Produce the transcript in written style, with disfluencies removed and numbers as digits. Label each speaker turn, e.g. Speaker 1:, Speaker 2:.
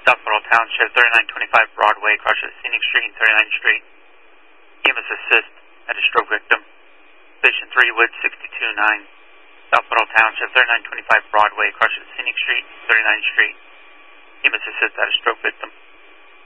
Speaker 1: South Little Township, 3925 Broadway, crushes Scenic Street and 39th Street. EMS assist at a stroke victim. Station 3, Wood 629, South Little Township, 3925 Broadway, crushes Scenic Street, 39th Street. EMS assist at a stroke victim.